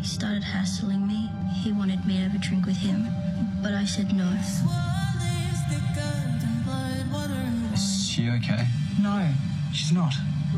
started hassling me. He wanted me to have a drink with him, but I said no. Is she okay? No, she's not.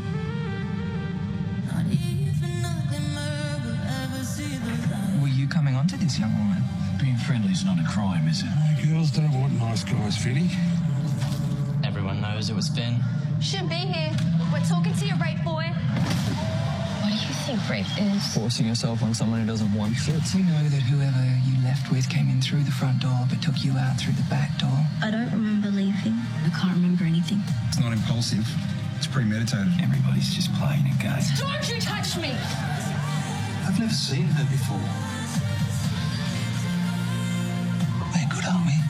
Were you coming on to this young woman? Being friendly's not a crime, is it? Girls don't want nice guys, Finny. Everyone knows it was Finn. Shouldn't be here. We're talking to your rape boy. What do you think rape is? Forcing yourself on someone who doesn't want you. You know that whoever you left with came in through the front door but took you out through the back door. I don't remember leaving. I can't remember anything. It's not impulsive. It's premeditated. Everybody's just playing a game. Don't you touch me! I've never seen her before. We're good, aren't we?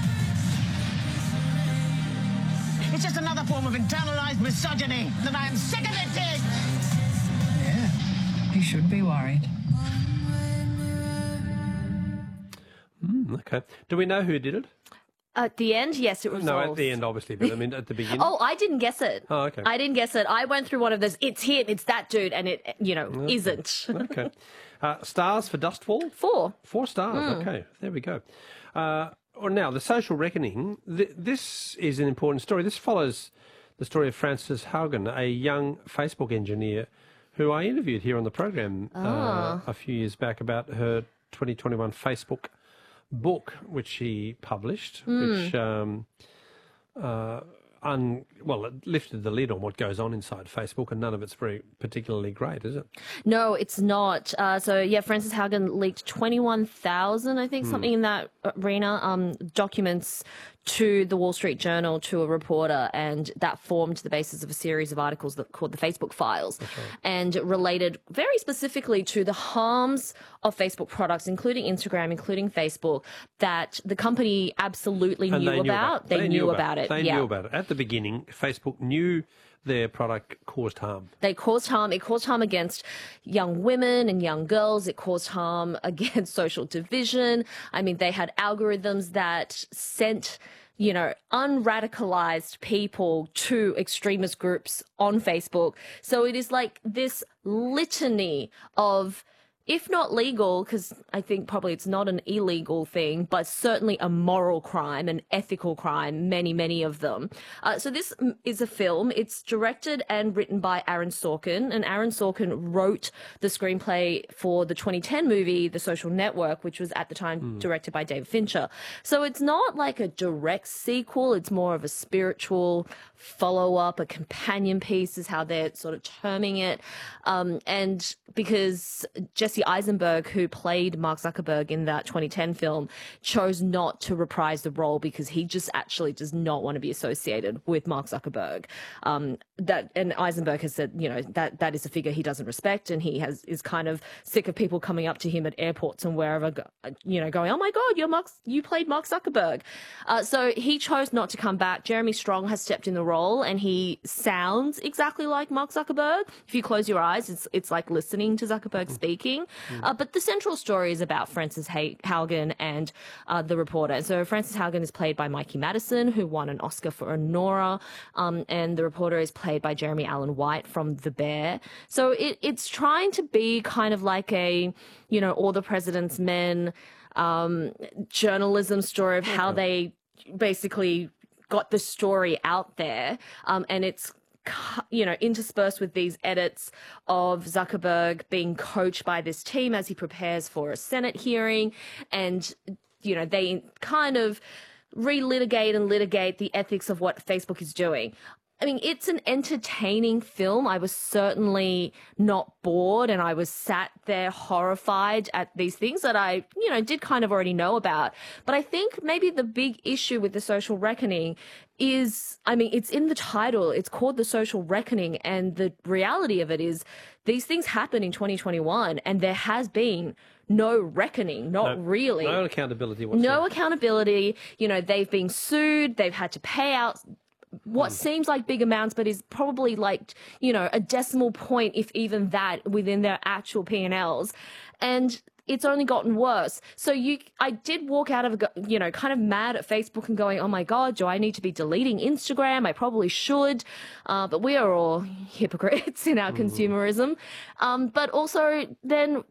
It's just another form of internalized misogyny that I am sick of it, Dick! Yeah, you should be worried. Okay. Do we know who did it? At the end, yes, it resolves. No, at the end, obviously, but I mean at the beginning. Oh, I didn't guess it. Oh, okay. I didn't guess it. I went through one of those, it's him, it's that dude, and it, isn't. Okay. Stars for Dustfall? 4. 4 stars, okay. There we go. Now, The Social Reckoning. This is an important story. This follows the story of Frances Haugen, a young Facebook engineer who I interviewed here on the program a few years back about her 2021 Facebook book, which she published, which it lifted the lid on what goes on inside Facebook, and none of it's very particularly great, is it? No, it's not. Frances Haugen leaked 21,000, I think, something in that arena, documents to the Wall Street Journal, to a reporter, and that formed the basis of a series of articles called the Facebook Files, and related very specifically to the harms of Facebook products, including Instagram, including Facebook, that the company absolutely knew about. They knew about it. They knew about it. At the beginning, Facebook knew their product caused harm. They caused harm. It caused harm against young women and young girls. It caused harm against social division. I mean, they had algorithms that sent, unradicalized people to extremist groups on Facebook. So it is like this litany of, if not legal, because I think probably it's not an illegal thing, but certainly a moral crime, an ethical crime, many of them. So this is a film. It's directed and written by Aaron Sorkin, and Aaron Sorkin wrote the screenplay for the 2010 movie, The Social Network, which was at the time directed by David Fincher. So it's not like a direct sequel. It's more of a spiritual follow-up, a companion piece is how they're sort of terming it. And because Jesse Eisenberg, who played Mark Zuckerberg in that 2010 film, chose not to reprise the role because he just actually does not want to be associated with Mark Zuckerberg. And Eisenberg has said, that is a figure he doesn't respect, and he is kind of sick of people coming up to him at airports and wherever, going, "Oh my God, you played Mark Zuckerberg." So he chose not to come back. Jeremy Strong has stepped in the role, and he sounds exactly like Mark Zuckerberg. If you close your eyes, it's like listening to Zuckerberg speaking. But the central story is about Frances Haugen and the reporter. So Frances Haugen is played by Mikey Madison, who won an Oscar for Honora, and the reporter is played by Jeremy Allen White from The Bear. So it's trying to be kind of like a, All the President's Men journalism story of how they basically got the story out there, and it's interspersed with these edits of Zuckerberg being coached by this team as he prepares for a Senate hearing, and they kind of relitigate and litigate the ethics of what Facebook is doing. I mean, it's an entertaining film. I was certainly not bored, and I was sat there horrified at these things that I, did kind of already know about. But I think maybe the big issue with The Social Reckoning is, it's in the title. It's called The Social Reckoning, and the reality of it is these things happen in 2021, and there has been no reckoning, really. No accountability whatsoever. No accountability. They've been sued. They've had to pay out what seems like big amounts, but is probably like, a decimal point, if even that, within their actual P&Ls. And it's only gotten worse. So I did walk out of, kind of mad at Facebook and going, oh my God, do I need to be deleting Instagram? I probably should. But we are all hypocrites in our consumerism. But also then